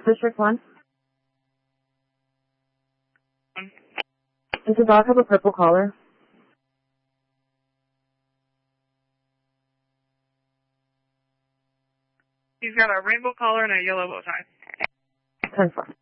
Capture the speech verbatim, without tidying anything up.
District one. Does the dog have a purple collar? He's got a rainbow collar and a yellow bow tie. ten four.